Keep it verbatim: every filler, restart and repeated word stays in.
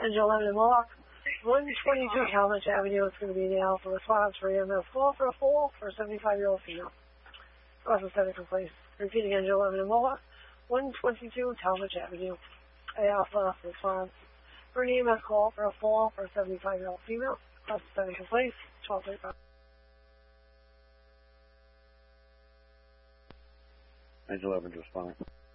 Engine eleven in Mohawk. one twenty-two Talmadge Avenue. It's going to be the Alpha response for E M S call for a fall for a seventy-five-year-old female. Process setting in place. Repeating engine eleven in Mohawk. one twenty-two Talmadge Avenue. A Alpha response for an E M S call for a fall for a seventy-five-year-old female. Process setting in place. twelve thirty-five. Engine eleven to respond.